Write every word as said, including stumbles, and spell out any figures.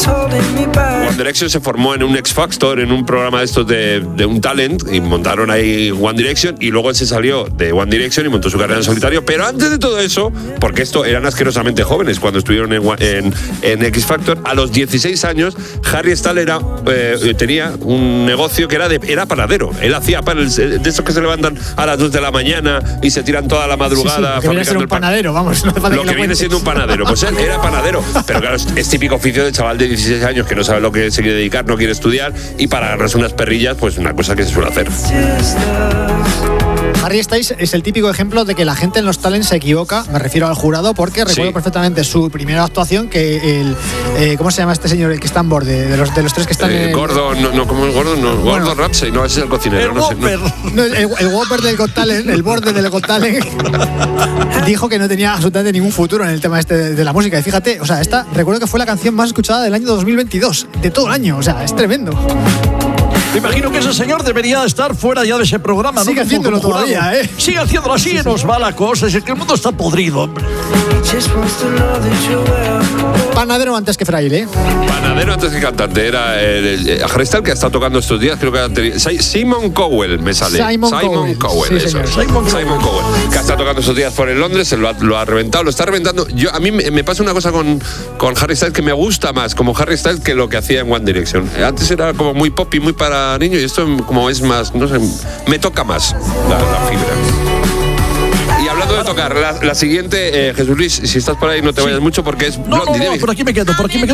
One Direction se formó en un X Factor, en un programa de estos de, de un talent, y montaron ahí One Direction, y luego él se salió de One Direction y montó su carrera en solitario. Pero antes de todo eso, porque esto eran asquerosamente jóvenes cuando estuvieron en, en, en X Factor, a los dieciséis años Harry Styles era, eh, tenía un negocio que era de era panadero. Él hacía panes de esos que se levantan a las dos de la mañana y se tiran toda la madrugada. Sí, sí, que viene a ser un panadero, vamos. No lo que, que viene siendo un panadero. Pues él era panadero. Pero claro, es, es típico oficio de chaval de dieciséis años que no sabe lo que se quiere dedicar, no quiere estudiar, y para ganarse unas perrillas, pues una cosa que se suele hacer. Harry Styles es el típico ejemplo de que la gente en los talents se equivoca, me refiero al jurado, porque recuerdo sí. perfectamente su primera actuación, que el eh, ¿cómo se llama este señor, el que está en borde? De los, de los tres que están eh, en el... Gordon, no, no, como el Gordon, no, bueno, Gordon Ramsay, no, ese es el cocinero. El no Whopper. Sé, no. No, el, el Whopper del Got Talent, el borde del Got Talent, dijo que no tenía absolutamente ningún futuro en el tema este de, de la música. Y fíjate, o sea, esta recuerdo que fue la canción más escuchada del año dos mil veintidós, de todo el año, o sea, es tremendo. Me imagino que ese señor debería estar fuera ya de ese programa. Sigue ¿no? haciéndolo como todavía, ¿eh? Sigue haciéndolo así, sí, sí. Nos va la cosa. Es que el mundo está podrido, hombre. Panadero antes que fraile, ¿eh? Panadero antes que cantante. Era el, el, el Harry Styles, que está tocando estos días, creo que Simon Cowell me sale. Simon, Simon Cowell, Cowell sí, eso. Simon, Simon Cowell, que está tocando estos días por en Londres, lo ha, lo ha reventado, lo está reventando. Yo, a mí me, me pasa una cosa con, con Harry Styles que me gusta más como Harry Styles que lo que hacía en One Direction. Antes era como muy pop y muy para niños, y esto como es más, no sé, me toca más la, la fibra. Y hablando de tocar, la, la siguiente, eh, Jesús Luis, si estás por ahí no te vayas sí. mucho porque es No, Blondie. no, no, por aquí me quedo, por aquí me quedo.